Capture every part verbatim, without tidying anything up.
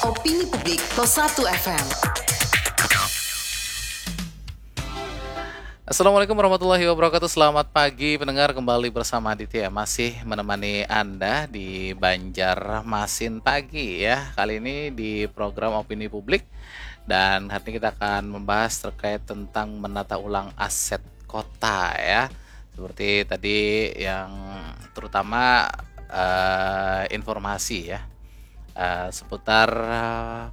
Opini Publik Pos satu F M. Assalamualaikum warahmatullahi wabarakatuh. Selamat pagi pendengar, kembali bersama Aditya masih menemani Anda di Banjarmasin pagi ya. Kali ini di program Opini Publik, dan hari ini kita akan membahas terkait tentang menata ulang aset kota ya. Seperti tadi yang terutama uh, informasi ya uh, seputar uh,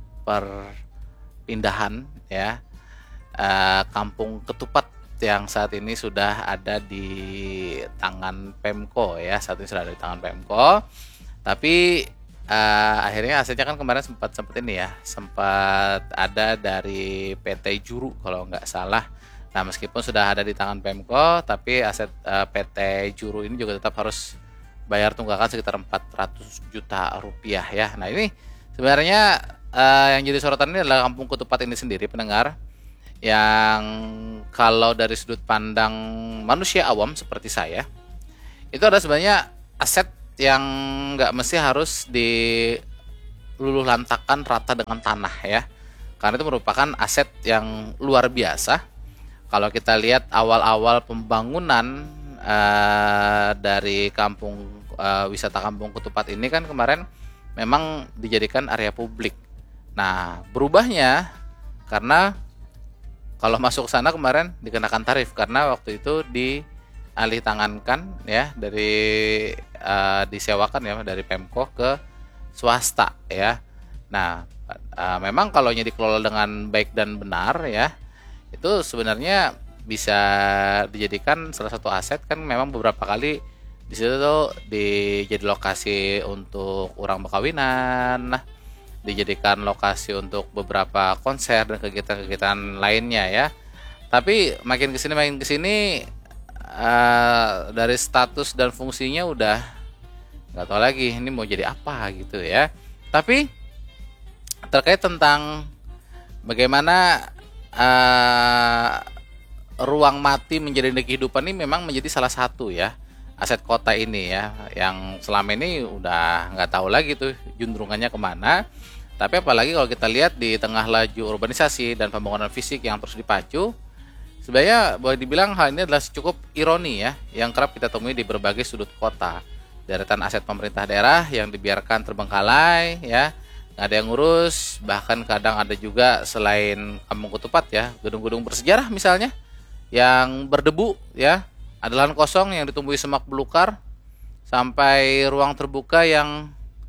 perpindahan ya uh, Kampung Ketupat yang saat ini sudah ada di tangan Pemko ya. Saat ini sudah ada di tangan Pemko. Tapi uh, akhirnya asetnya kan kemarin sempat sempat ini ya, sempat ada dari P T Juru kalau nggak salah. Nah, meskipun sudah ada di tangan Pemko, tapi aset uh, P T Juru ini juga tetap harus bayar tunggakan sekitar empat ratus juta rupiah ya. Nah, ini sebenarnya uh, yang jadi sorotan ini adalah Kampung Ketupat ini sendiri, pendengar, yang kalau dari sudut pandang manusia awam seperti saya, itu ada sebenarnya aset yang nggak mesti harus diluluh lantakan rata dengan tanah ya, karena itu merupakan aset yang luar biasa. Kalau kita lihat awal-awal pembangunan uh, dari kampung uh, wisata Kampung Ketupat ini kan kemarin memang dijadikan area publik. Nah, berubahnya karena kalau masuk sana kemarin dikenakan tarif karena waktu itu dialih tangankan ya, dari uh, disewakan ya dari Pemko ke swasta ya. Nah, uh, memang kalau dikelola dengan baik dan benar ya, itu sebenarnya bisa dijadikan salah satu aset. Kan memang beberapa kali di situ tuh dijadi lokasi untuk orang berkawinan, nah, dijadikan lokasi untuk beberapa konser dan kegiatan-kegiatan lainnya ya. Tapi makin kesini makin kesini uh, dari status dan fungsinya udah nggak tahu lagi ini mau jadi apa gitu ya. Tapi terkait tentang bagaimana uh, ruang mati menjadi kehidupan ini memang menjadi salah satu ya aset kota ini ya, yang selama ini udah nggak tahu lagi tuh jundrungannya kemana. Tapi apalagi kalau kita lihat di tengah laju urbanisasi dan pembangunan fisik yang terus dipacu, sebenarnya boleh dibilang hal ini adalah cukup ironi ya, yang kerap kita temui di berbagai sudut kota. Deretan aset pemerintah daerah yang dibiarkan terbengkalai ya, nggak ada yang ngurus. Bahkan kadang ada juga selain Kampung Ketupat ya, gedung-gedung bersejarah misalnya yang berdebu ya, ada lahan kosong yang ditumbuhi semak belukar, sampai ruang terbuka yang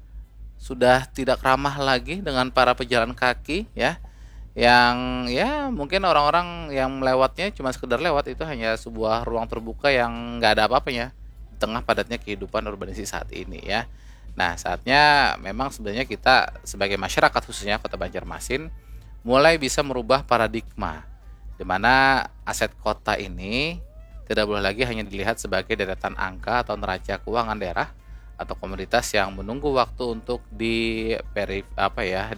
sudah tidak ramah lagi dengan para pejalan kaki ya, yang ya mungkin orang-orang yang melewatnya cuma sekedar lewat, itu hanya sebuah ruang terbuka yang nggak ada apa-apanya di tengah padatnya kehidupan urbanisasi saat ini ya. Nah, saatnya memang sebenarnya kita sebagai masyarakat khususnya Kota Banjarmasin mulai bisa merubah paradigma di mana aset kota ini tidak boleh lagi hanya dilihat sebagai deretan angka atau neraca keuangan daerah atau komoditas yang menunggu waktu untuk di peri, apa ya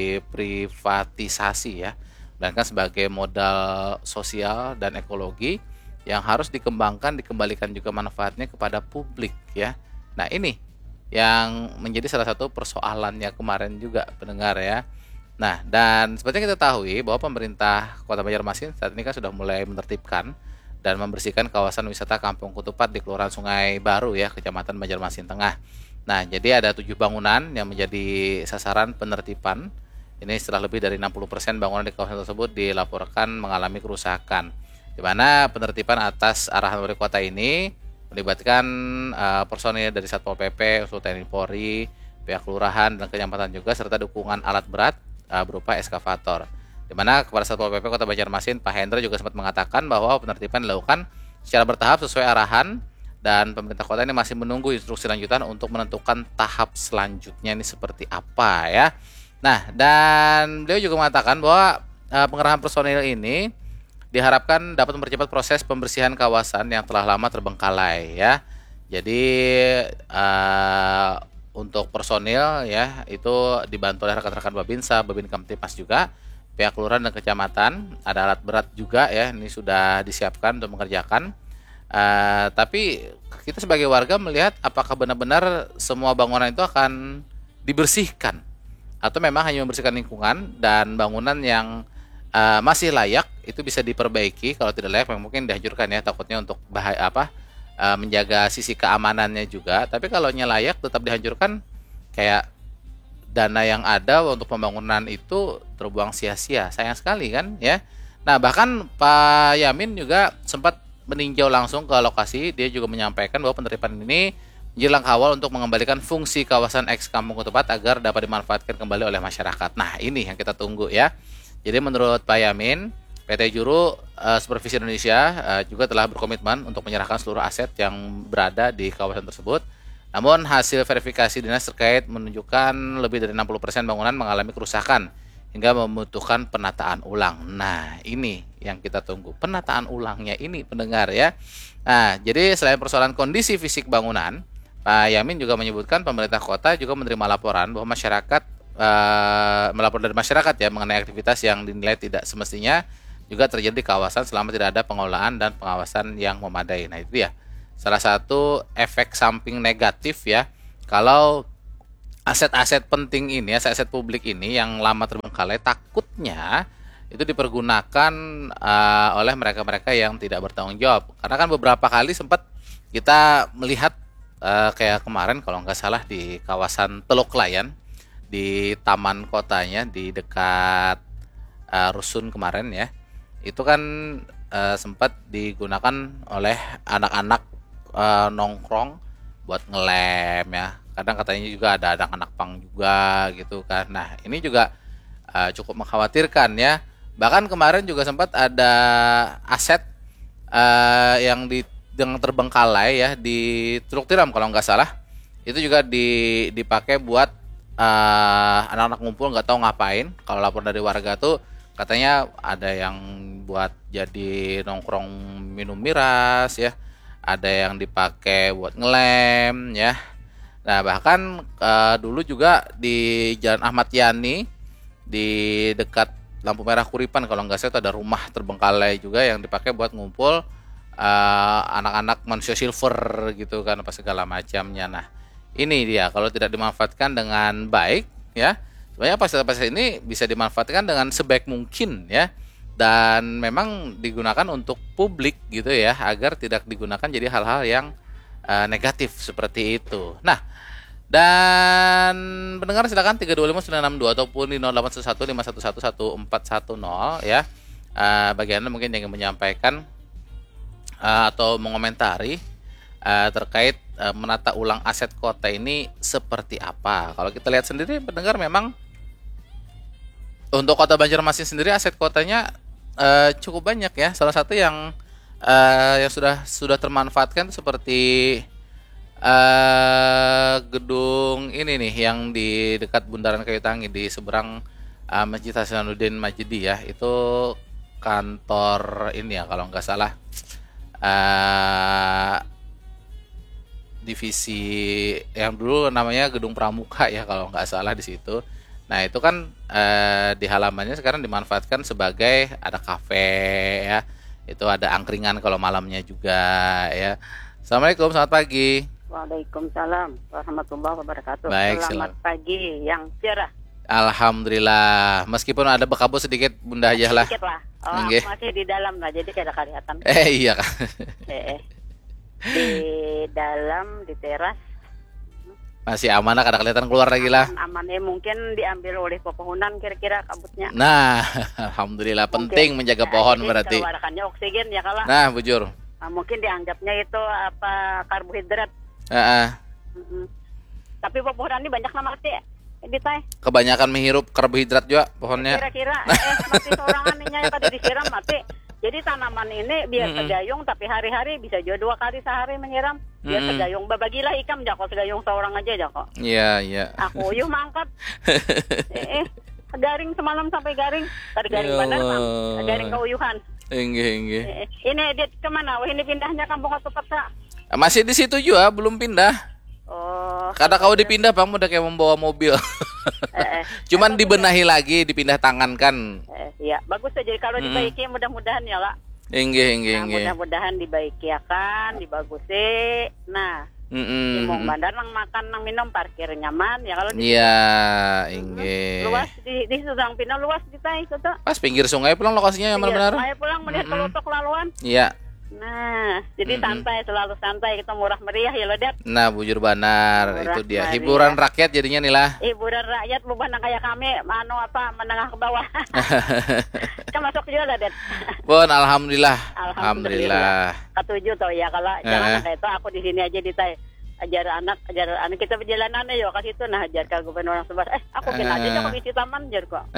diprivatisasi ya, melainkan sebagai modal sosial dan ekologi yang harus dikembangkan, dikembalikan juga manfaatnya kepada publik ya. Nah, ini yang menjadi salah satu persoalannya kemarin juga, pendengar ya. Nah, dan seperti yang kita tahu bahwa pemerintah Kota Banjarmasin saat ini kan sudah mulai menertibkan dan membersihkan kawasan wisata Kampung Ketupat di Kelurahan Sungai Baru ya, Kecamatan Banjarmasin Tengah. Nah, jadi ada tujuh bangunan yang menjadi sasaran penertiban. Ini setelah lebih dari enam puluh persen bangunan di kawasan tersebut dilaporkan mengalami kerusakan, di mana penertiban atas arahan wali kota ini melibatkan uh, personil dari Satpol P P, Unsur T N I Polri, pihak kelurahan dan kecamatan juga, serta dukungan alat berat uh, berupa eskavator. Di mana Kepala Satpol P P Kota Banjarmasin, Pak Hendra, juga sempat mengatakan bahwa penertiban dilakukan secara bertahap sesuai arahan, dan pemerintah kota ini masih menunggu instruksi lanjutan untuk menentukan tahap selanjutnya ini seperti apa ya. Nah, dan beliau juga mengatakan bahwa uh, pengerahan personil ini diharapkan dapat mempercepat proses pembersihan kawasan yang telah lama terbengkalai ya. Jadi uh, untuk personil ya itu dibantu oleh rekan-rekan Babinsa, Babin Kamtipmas juga, pihak kelurahan dan kecamatan. Ada alat berat juga ya, ini sudah disiapkan untuk mengerjakan. Uh, tapi kita sebagai warga melihat apakah benar-benar semua bangunan itu akan dibersihkan atau memang hanya membersihkan lingkungan dan bangunan yang uh, masih layak itu bisa diperbaiki. Kalau tidak layak mungkin dihancurkan ya, takutnya untuk bahaya apa uh, menjaga sisi keamanannya juga. Tapi kalau layak tetap dihancurkan, kayak dana yang ada untuk pembangunan itu terbuang sia-sia, sayang sekali kan ya. Nah bahkan Pak Yamin juga sempat meninjau langsung ke lokasi. Dia juga menyampaikan bahwa penerimaan ini menjadi langkah awal untuk mengembalikan fungsi kawasan eks Kampung Ketupat agar dapat dimanfaatkan kembali oleh masyarakat. Nah ini yang kita tunggu ya. Jadi menurut Pak Yamin, P T Juru uh, Supervisi Indonesia uh, juga telah berkomitmen untuk menyerahkan seluruh aset yang berada di kawasan tersebut. Namun hasil verifikasi dinas terkait menunjukkan lebih dari enam puluh persen bangunan mengalami kerusakan hingga membutuhkan penataan ulang. Nah, ini yang kita tunggu, penataan ulangnya ini pendengar ya. Nah, jadi selain persoalan kondisi fisik bangunan, Pak Yamin juga menyebutkan pemerintah kota juga menerima laporan bahwa masyarakat uh, melapor dari masyarakat ya mengenai aktivitas yang dinilai tidak semestinya juga terjadi di kawasan selama tidak ada pengelolaan dan pengawasan yang memadai. Nah, itu ya. Salah satu efek samping negatif ya, kalau aset-aset penting ini, aset-aset publik ini yang lama terbengkalai, takutnya itu dipergunakan uh, oleh mereka-mereka yang tidak bertanggung jawab. Karena kan beberapa kali sempat kita melihat uh, kayak kemarin kalau nggak salah di kawasan Teluk Layan, di taman kotanya di dekat uh, Rusun kemarin ya, itu kan uh, sempat digunakan oleh anak-anak Uh, nongkrong buat ngelem ya. Kadang katanya juga ada anak-anak pang juga gitu kan. Nah ini juga uh, cukup mengkhawatirkan ya. Bahkan kemarin juga sempat ada aset uh, yang di yang terbengkalai ya di Teluk Tiram kalau nggak salah. Itu juga di, dipakai buat uh, anak-anak ngumpul nggak tahu ngapain. Kalau lapor dari warga tuh katanya ada yang buat jadi nongkrong minum miras ya. Ada yang dipakai buat ngelem ya. Nah bahkan uh, dulu juga di Jalan Ahmad Yani di dekat lampu merah Kuripan kalau nggak salah itu ada rumah terbengkalai juga yang dipakai buat ngumpul uh, anak-anak manusia silver gitu kan apa segala macamnya. Nah ini dia kalau tidak dimanfaatkan dengan baik ya, sebenarnya fasilitas ini bisa dimanfaatkan dengan sebaik mungkin ya. Dan memang digunakan untuk publik gitu ya, agar tidak digunakan jadi hal-hal yang uh, negatif seperti itu. Nah, dan pendengar silakan tiga dua lima sembilan enam dua ataupun di nol delapan satu satu lima satu satu satu empat satu nol ya. Uh, bagi Anda mungkin yang ingin menyampaikan uh, atau mengomentari uh, terkait uh, menata ulang aset kota ini seperti apa. Kalau kita lihat sendiri pendengar memang untuk Kota Banjarmasin sendiri aset kotanya Uh, cukup banyak ya. Salah satu yang uh, yang sudah sudah termanfaatkan seperti uh, gedung ini nih yang di dekat Bundaran Kayu Tangi di seberang uh, Masjid Hasanuddin Majidi ya. Itu kantor ini ya kalau nggak salah uh, divisi yang dulu namanya Gedung Pramuka ya kalau nggak salah di situ. Nah itu kan eh, di halamannya sekarang dimanfaatkan sebagai ada kafe ya, itu ada angkringan kalau malamnya juga ya. Assalamualaikum, selamat pagi. Waalaikumsalam warahmatullahi wabarakatuh. Baik, selamat silakan. pagi yang cerah. Alhamdulillah, meskipun ada bekabut sedikit Bunda aja lah. Sedikit lah, oh, Nggih. masih di dalam lah, jadi tidak kelihatan. Eh iya kan. eh, eh. Di dalam, di teras. Masih aman lah, kada kelihatan keluar lagi lah. Aman-amannya mungkin diambil oleh pepohonan kira-kira kabutnya. Nah, alhamdulillah Mungkin. penting menjaga Ya, pohon jadi berarti. keluarkannya oksigen ya kalau. Nah, bujur. Nah, mungkin dianggapnya itu apa karbohidrat. Heeh. Mm-mm. Tapi pepohonan ini banyak lah mati. Di tay. Kebanyakan menghirup karbohidrat juga pohonnya. Kira-kira eh mati seorang aninya yang tadi disiram mati. Jadi tanaman ini biar Mm-mm. segayung tapi hari-hari bisa juga dua kali sehari menyiram. Biar Mm-mm. segayung. Bagilah ikam jako segayung seorang aja jako. Iya, iya. Aku yuk mangkat. eh, eh garing semalam sampai garing. Tadi garing Ya bandar mam. Allah. Garing keuyuhan. Enggih, enggih. Eh, eh. Ini edit kemana? Wah ini pindahnya Kampung Ketupat Kak. Masih di situ juga, belum pindah. Oh. Karena kau dipindah, Bang, udah kayak membawa mobil. Eh, eh. Cuman Eh, dibenahi lagi, dipindah tangan kan. Eh, iya, bagus aja. Jadi kalau Mm-mm. dibaiki mudah-mudahan ya, Kak. Enggih, enggih, Nah, enggih. mudah-mudahan dibaiki ya kan, dibagusi. Nah, Imong Mm-mm. bandar nang makan nang minum parkir nyaman ya kalau di Iya, luas inge. di di Sudang Pina luas di tay itu tuh. Pas pinggir sungai pulang lokasinya yang Pinggir benar-benar. sungai pulang melihat Mm-mm. kelotok laluan. Iya. Nah, jadi Mm-mm. santai, selalu santai, kita murah meriah ya lo, Det. Nah, bujur banar Murah itu dia meriah. hiburan rakyat jadinya nih lah. Hiburan rakyat bukan yang kayak kami, mano apa menengah ke bawah. Kan masuk juga lah, Det. Bon, alhamdulillah. Alhamdulillah. Alhamdulillah. Ketujuh tuh ya kalau Eh. jangan kayak itu aku di sini aja di tay. Ajar anak, ajar anak kita perjalanan yuk ke situ nah ajar ke gubernur orang Subas. Eh, aku bikin aja Eh. aku isi taman jar kok.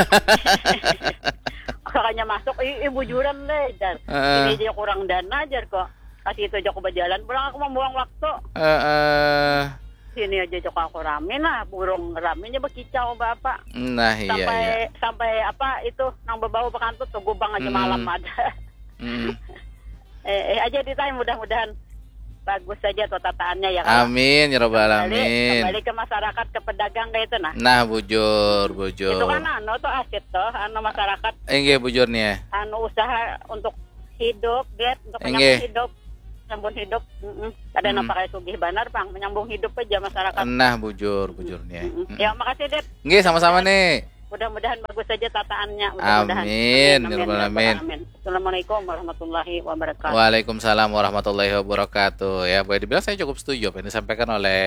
Kakaknya masuk, i, ibu juran deh, jar. Eh. Ini dia kurang dana jar kok. Kasih itu aja aku berjalan, pulang aku membuang waktu. Eh, eh. Sini aja jok aku rame nah, burung ramenya bekicau bapak. Nah, iya Sampai iya. sampai apa itu nang berbau bekantut tuh gubang aja Hmm. malam ada. Mm. eh, eh aja ditanya mudah-mudahan bagus saja tuh tataannya ya kalau Amin ya rabbal kembali, alamin. kembali ke masyarakat ke pedagang kayak itu nah. Nah, bujur, bujur. Itu kan anu tuh aset tuh anu masyarakat Enggak bujurnya. anu usaha untuk hidup dia untuk Enggak. menyambung hidup menyambung hidup mm ada Hmm. yang pakai sugih banar pang menyambung hidup aja masyarakat. Nah, bujur, bujurnya. Mm-mm. Mm. Ya makasih Det, Enggak sama-sama nih. mudah-mudahan bagus saja tataannya. Mudah-mudahan. Amin, ya amin, rabbal ya rabbal alamin. alamin. Assalamualaikum warahmatullahi wabarakatuh. Waalaikumsalam warahmatullahi wabarakatuh. Ya, boleh dibilang saya cukup setuju apa yang disampaikan oleh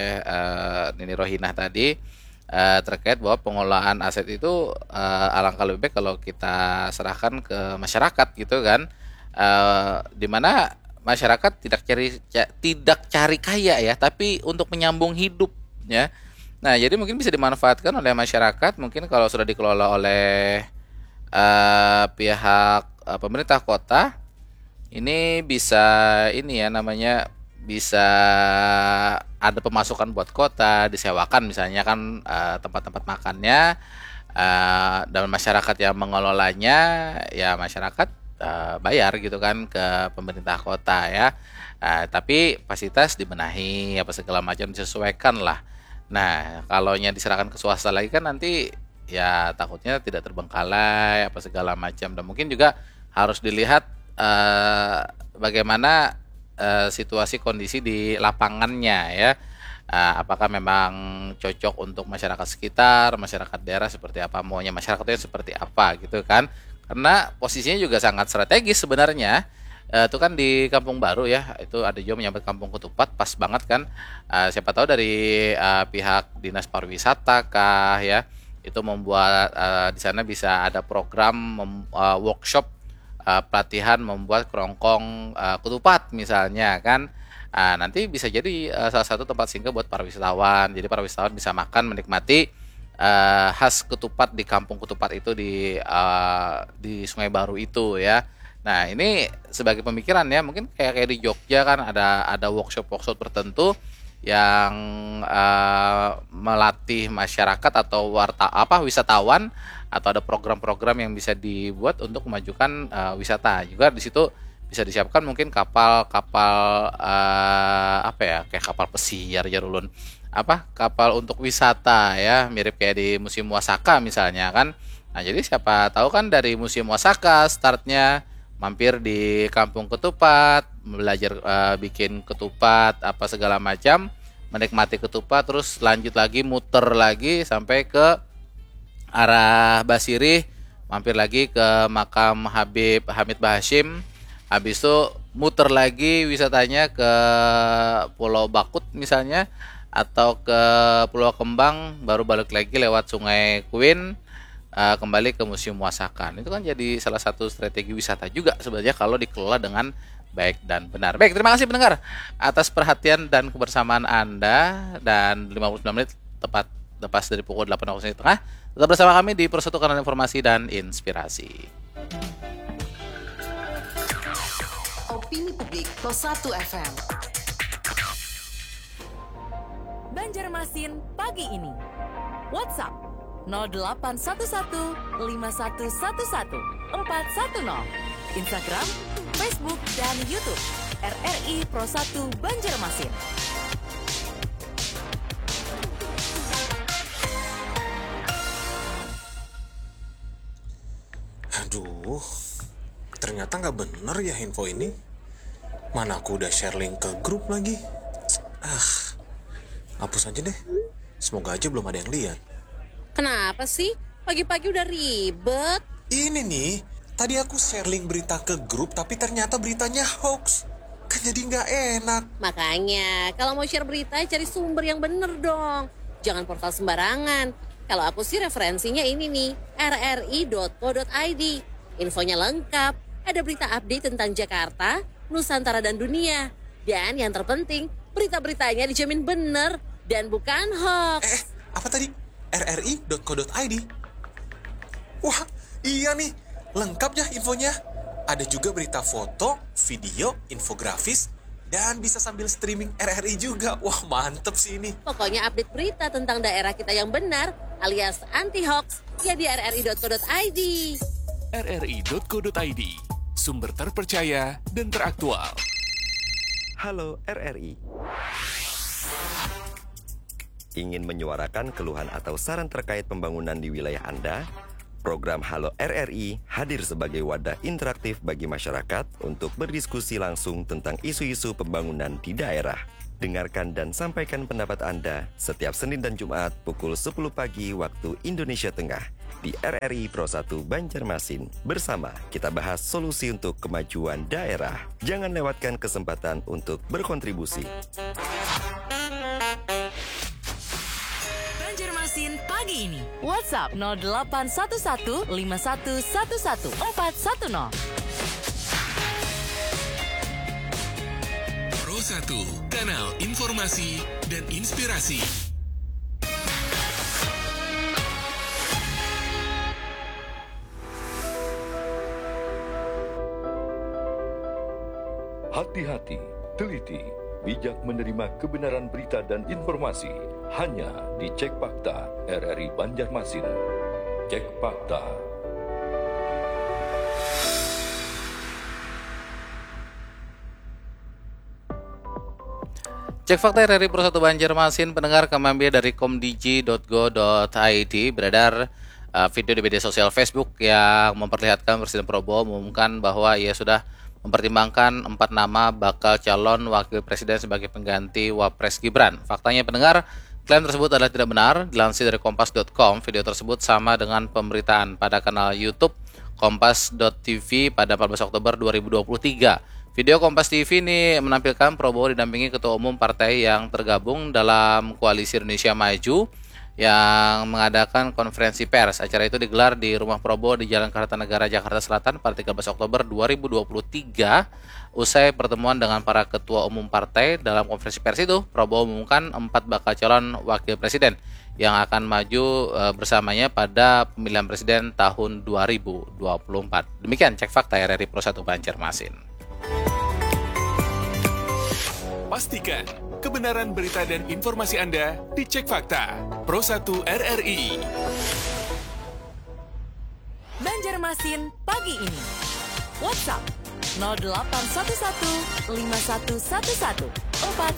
eh, Nini Rohinah tadi eh, terkait bahwa pengelolaan aset itu eh, alangkah lebih baik kalau kita serahkan ke masyarakat gitu kan. Eh, di mana masyarakat tidak cari ca- tidak cari kaya ya, tapi untuk menyambung hidup ya. Nah, jadi mungkin bisa dimanfaatkan oleh masyarakat mungkin kalau sudah dikelola oleh eh, pihak eh, pemerintah kota ini bisa ini ya namanya bisa ada pemasukan buat kota disewakan misalnya kan eh, tempat-tempat makannya eh, dan masyarakat yang mengelolanya ya masyarakat eh, bayar gitu kan ke pemerintah kota ya. Eh, tapi fasilitas dibenahi apa segala macam disesuaikan lah. Nah, kalau diserahkan ke swasta lagi kan nanti ya takutnya tidak terbengkalai apa segala macam dan mungkin juga harus dilihat eh, bagaimana eh, situasi kondisi di lapangannya ya. Eh, apakah memang cocok untuk masyarakat sekitar, masyarakat daerah seperti apa, maunya masyarakatnya seperti apa gitu kan. Karena posisinya juga sangat strategis sebenarnya. Eh, itu kan di Kampung Baru ya, itu ada juga menyambut Kampung Ketupat, pas banget kan. Eh, siapa tahu dari eh, pihak Dinas Pariwisata kah ya, itu membuat eh, di sana bisa ada program mem- eh, workshop eh, pelatihan membuat kerongkong eh, ketupat misalnya kan. Ah, nanti bisa jadi eh, salah satu tempat singgah buat para wisatawan. Jadi para wisatawan bisa makan menikmati eh, khas ketupat di Kampung Ketupat itu di eh, di Sungai Baru itu ya. Nah, ini sebagai pemikiran ya, mungkin kayak kayak di Jogja kan ada ada workshop-workshop tertentu yang eh, melatih masyarakat atau warta apa wisatawan atau ada program-program yang bisa dibuat untuk memajukan eh, wisata. Juga di situ bisa disiapkan mungkin kapal-kapal eh, apa ya, kayak kapal pesiar ya ulun. Apa? Kapal untuk wisata ya, mirip kayak di Museum Wasaka misalnya kan. Nah, jadi siapa tahu kan dari Museum Wasaka startnya mampir di Kampung Ketupat, belajar eh, bikin ketupat apa segala macam, menikmati ketupat terus lanjut lagi muter lagi sampai ke arah Basirih, mampir lagi ke makam Habib Hamid Bahashim. Habis itu muter lagi wisatanya ke Pulau Bakut misalnya atau ke Pulau Kembang, baru balik lagi lewat Sungai Kuin uh, kembali ke Museum Wasakan. Itu kan jadi salah satu strategi wisata juga sebenarnya kalau dikelola dengan baik dan benar. Baik, terima kasih pendengar atas perhatian dan kebersamaan Anda, dan lima puluh sembilan menit tepat lepas dari pukul delapan waktu Indonesia Tengah. Tetap bersama kami di Persatu Kanal Informasi dan Inspirasi. Opini Publik Pos satu F M. Banjarmasin pagi ini. WhatsApp nol delapan satu satu lima satu satu satu empat satu nol. Instagram, Facebook, dan YouTube R R I Pro satu Banjarmasin. Aduh, ternyata nggak bener ya info ini. Mana aku udah share link ke grup lagi. Ah, hapus aja deh. Semoga aja belum ada yang lihat. Kenapa sih? Pagi-pagi udah ribet. Ini nih, tadi aku share link berita ke grup tapi ternyata beritanya hoax. Kan jadi nggak enak. Makanya, kalau mau share berita, cari sumber yang bener dong. Jangan portal sembarangan. Kalau aku sih referensinya ini nih, r r i dot co dot i d. Infonya lengkap, ada berita update tentang Jakarta, Nusantara, dan dunia. Dan yang terpenting, berita-beritanya dijamin bener dan bukan hoax. Eh, apa tadi? r r i dot co dot i d. Wah, iya nih. Lengkap ya infonya. Ada juga berita foto, video, infografis, dan bisa sambil streaming R R I juga. Wah, mantep sih ini. Pokoknya update berita tentang daerah kita yang benar alias anti-hoax ya di r r i dot co dot i d. r r i dot co dot i d, sumber terpercaya dan teraktual. Halo R R I. Ingin menyuarakan keluhan atau saran terkait pembangunan di wilayah Anda? Program Halo R R I hadir sebagai wadah interaktif bagi masyarakat untuk berdiskusi langsung tentang isu-isu pembangunan di daerah. Dengarkan dan sampaikan pendapat Anda setiap Senin dan Jumat pukul sepuluh pagi waktu Indonesia Tengah di R R I Pro satu Banjarmasin. Bersama kita bahas solusi untuk kemajuan daerah. Jangan lewatkan kesempatan untuk berkontribusi. Banjarmasin pagi ini. WhatsApp nol delapan satu satu lima satu satu satu empat satu nol. Pro satu, kanal informasi dan inspirasi. Hati-hati, teliti, bijak menerima kebenaran berita dan informasi hanya di Cek Fakta R R I Banjarmasin. Cek Fakta. Cek Fakta R R I Pro satu Banjarmasin, pendengar, kami ambil dari komdigi dot go dot i d. Beredar uh, video di media sosial Facebook yang memperlihatkan Presiden Prabowo mengumumkan bahwa ia sudah mempertimbangkan empat nama bakal calon wakil presiden sebagai pengganti Wapres Gibran. Faktanya, pendengar, klaim tersebut adalah tidak benar. Dilansir dari kompas dot com, video tersebut sama dengan pemberitaan pada kanal YouTube kompas dot t v pada empat belas Oktober dua ribu dua puluh tiga. Video Kompas T V ini menampilkan Prabowo didampingi Ketua Umum partai yang tergabung dalam Koalisi Indonesia Maju yang mengadakan konferensi pers. Acara itu digelar di rumah Prabowo di Jalan Kartanegara, Jakarta Selatan pada tiga belas Oktober dua ribu dua puluh tiga. Usai pertemuan dengan para ketua umum partai, dalam konferensi pers itu Prabowo mengumumkan empat bakal calon wakil presiden yang akan maju e, bersamanya pada pemilihan presiden tahun dua ribu dua puluh empat. Demikian Cek Fakta R R I Pro satu Banjarmasin. Pastikan kebenaran berita dan informasi Anda di Cek Fakta Pro satu R R I. Banjarmasin pagi ini. WhatsApp nol delapan satu satu lima satu satu satu empat